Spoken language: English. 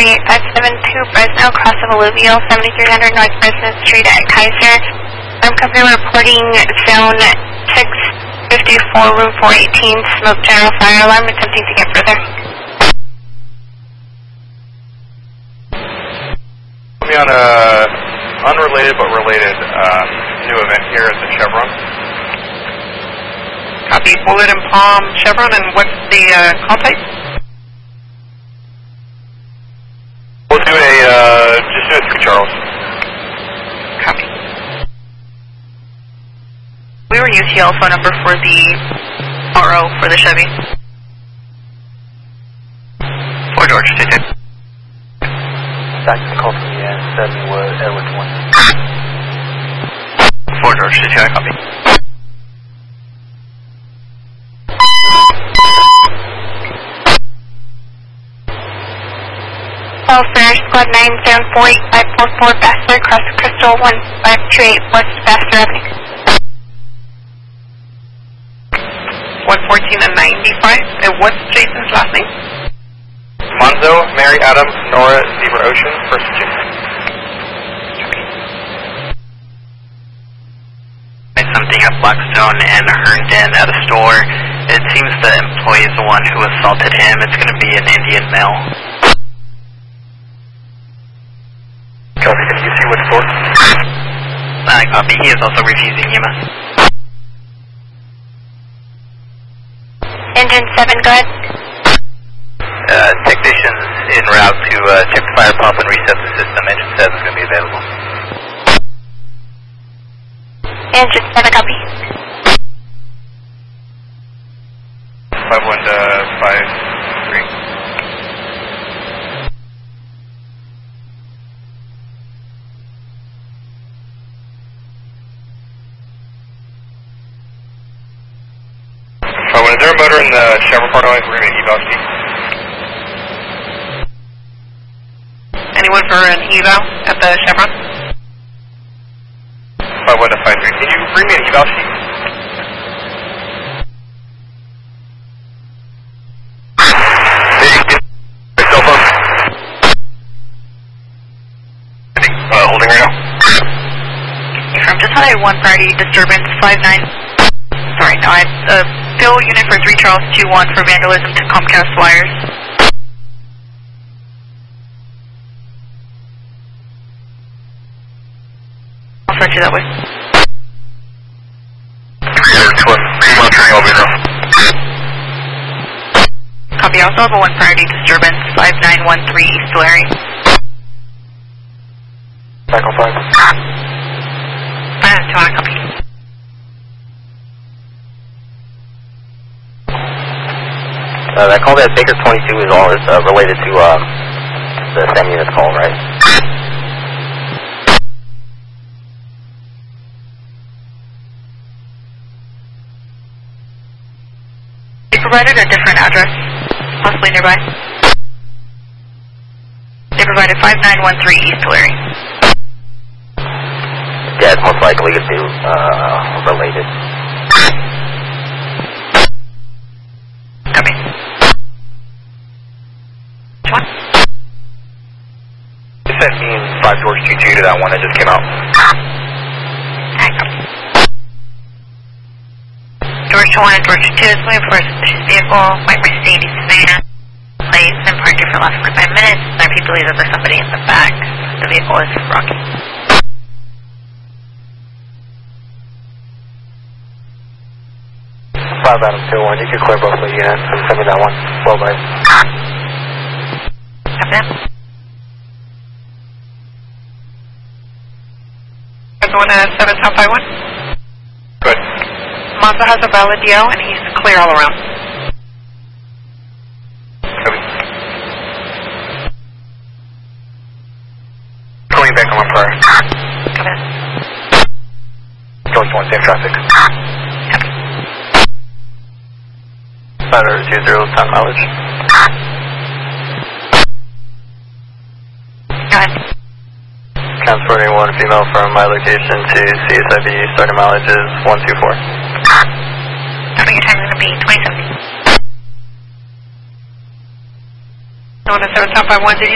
Street at 72 Fresno, cross of Alluvial, 7300 North Fresno Street at Kaiser. Company reporting zone 654, room 418, smoke general fire alarm, attempting to get further. Put me on a unrelated but related new event here at the Chevron. Copy, Bullet and Palm Chevron, and what's the call type? We'll do just do a 3 Charles. Copy. We were UTL phone number for the RO for the Chevy. 4 George, 2-2. Back to the call from the end, 7 Wood, Edwards 1. 4 George, 2-2, I copy. Welfare, Squad 9748544, Bassler, cross Crystal 1528 West Bassler Avenue. 114 and 95. And what's Jason's last name? Monzo, Mary Adam, Nora, Zebra Ocean, first chick. Something at Blackstone and Herndon at a store. It seems the employee is the one who assaulted him. It's going to be an Indian male. Copy, can you see what store? Copy. He is also refusing EMS. Engine 7, go ahead. Technicians en route to check the fire pump and reset the system. Engine 7 is going to be available. Engine 7, copy. 51 to 53. Is there a motor in the Chevron part line for an eval sheet? Anyone for an eval at the Chevron? 51 to 53. Can you bring me an eval sheet? Hey, cell phone. Holding right now. From just had a 1 priority disturbance 59. Sorry, no, I fill unit for 3 Charles 21 for vandalism to Comcast wires. I'll start you that way. Copy, I also have a 1 priority disturbance 5913 East Tulare. Back on 5. Copy. That call at Baker 22 is all related to the SAM unit's call, right? They provided a different address, possibly nearby. They provided 5913 East Tulare. Yeah, it's most likely to be related. Copy. Which one? You sent me 5 George 22 to that one that just came out. Alright, copy. George 1 and George 2 is moving for a suspicious vehicle, white Mercedes van, place and parked here for the last 45 minutes. I believe that there's somebody in the back. The vehicle is rocking. 5 Adam 2-1, you can clear both of the units and send me that one. Well, bye. Copy that. Going to 7 South Highway. Good. Monza has a valid DO and he's clear all around. Copy. Calling back on my prior. Copy that. George 1, safe traffic. Matter 20, time mileage. Go ahead. Transporting 1 female from my location to CSIB, starting mileage is 124. I think your time is going to be 2070. Going to 7 South 51, did you